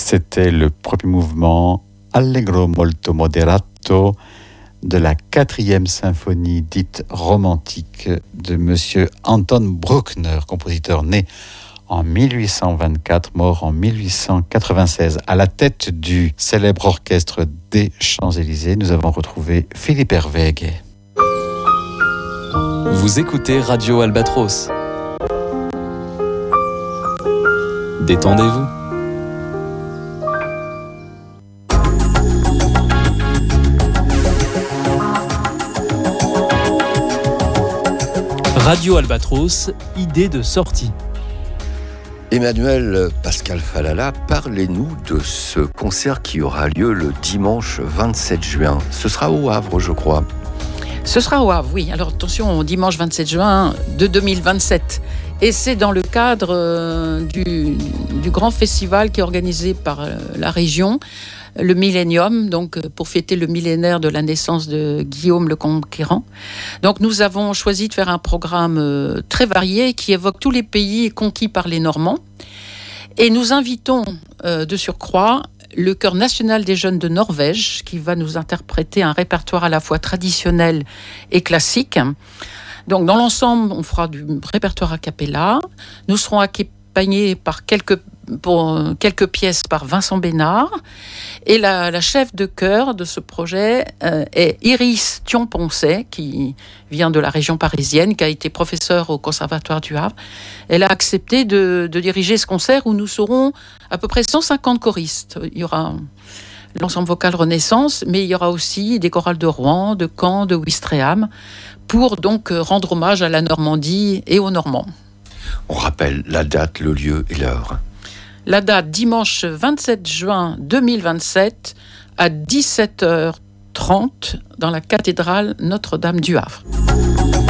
C'était le premier mouvement Allegro molto moderato de la 4e symphonie dite romantique de monsieur Anton Bruckner, compositeur né en 1824, mort en 1896. À la tête du célèbre orchestre des Champs-Élysées, nous avons retrouvé Philippe Hervéguet. Vous écoutez Radio Albatros. Détendez-vous. Radio Albatros, idée de sortie. Emmanuel Pascal Falala, parlez-nous de ce concert qui aura lieu le dimanche 27 juin. Ce sera au Havre, je crois. Ce sera au Havre, oui. Alors attention, dimanche 27 juin de 2027. Et c'est dans le cadre du grand festival qui est organisé par la région, le Millennium, donc pour fêter le millénaire de la naissance de Guillaume le Conquérant. Donc nous avons choisi de faire un programme très varié qui évoque tous les pays conquis par les Normands. Et nous invitons de surcroît le Chœur national des jeunes de Norvège qui va nous interpréter un répertoire à la fois traditionnel et classique. Donc dans l'ensemble, on fera du répertoire a cappella. Nous serons accompagnés par quelques pièces par Vincent Bénard. Et la chef de chœur de ce projet est Iris Thion-Poncet, qui vient de la région parisienne, qui a été professeure au Conservatoire du Havre. Elle a accepté de diriger ce concert où nous serons à peu près 150 choristes. Il y aura l'ensemble vocal Renaissance, mais il y aura aussi des chorales de Rouen, de Caen, de Ouistreham, pour donc rendre hommage à la Normandie et aux Normands. On rappelle la date, le lieu et l'heure. La date, dimanche 27 juin 2027 à 17h30 dans la cathédrale Notre-Dame du Havre.